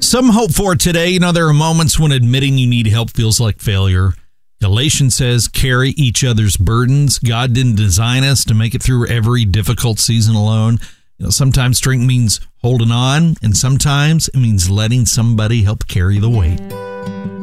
Some hope for today. There are moments when admitting you need help feels like failure. Galatians says, carry each other's burdens. God didn't design us to make it through every difficult season alone. Sometimes strength means holding on, and sometimes it means letting somebody help carry the weight.